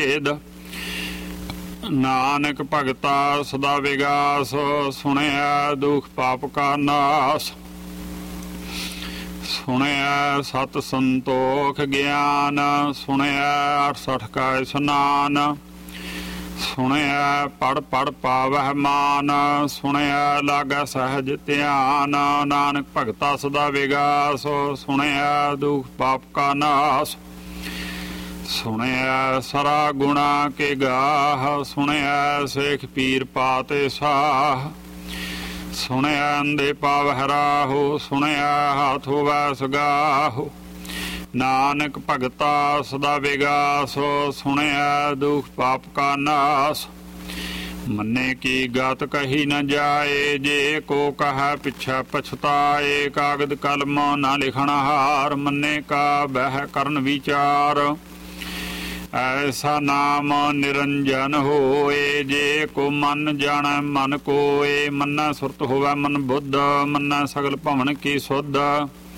ਭੇਦ। ਨਾਨਕ ਭਗਤਾ ਸਦਾ ਵਿਗਾਸ, ਸੁਣਿਆ ਦੁਖ ਪਾਪ ਕਾ ਨਾਸ। ਸੁਣਿਆ ਸਤ ਸੰਤੋਖ ਗਿਆਨ, ਸੁਣਿਆ 68 ਕਾ ਇਸ਼ਨਾਨ। ਸੁਣਿਆ ਪੜ ਪੜ ਪਾਵਹਿ ਮਾਨ, ਸੁਣਿਆ ਲਾਗੈ ਸਹਿਜ ਧਿਆਨ। ਨਾਨਕ ਭਗਤਾ ਸਦਾ ਵਿਗਾਸ, ਸੁਣਿਆ ਦੁਖ ਪਾਪ ਕਾ ਨਾਸ। ਸੁਣਿਆ ਸਰਾ ਗੁਣਾ ਕੇ ਗਾਹ, ਸੁਣਿਆ ਸੇਖ ਪੀਰ ਪਾਤੇ ਸਾਹ। ਸੁਣਿਆ ਅੰਧੇ ਪਾਵਹਿ ਰਾਹੋ, ਸੁਣਿਆ ਹਾਥ ਹੋਵੈ ਸਗਾਹੋ। ਨਾਨਕ ਭਗਤਾ ਸਦਾ ਵਿਗਾਸ, ਸੁਣਿਆ ਦੁਖ ਪਾਪ ਕਾ ਨਾਸ। ਮੰਨੇ ਕੀ ਗਤ ਕਹੀ ਨ ਜਾਏ, ਜੇ ਕੋ ਕਹੈ ਪਿਛੈ ਪਛਤਾਏ। ਕਾਗਦ ਕਲਮ ਨਾ ਲਿਖਣ ਹਾਰ, ਮੰਨੇ ਕਾ ਬਹਿ ਕਰਨ ਵਿਚਾਰ। ਐਸਾ ਨਾਮ ਨਿਰੰਜਨ ਹੋਏ, ਜੇ ਕੋ ਮਨ ਜਾਣੈ ਮਨ ਕੋਏ। ਮੰਨੈ ਸੁਰਤ ਹੋਵੈ ਮਨ ਬੁੱਧ, ਮੰਨੈ ਸਗਲ ਭਵਨ ਕੀ ਸੁਧ।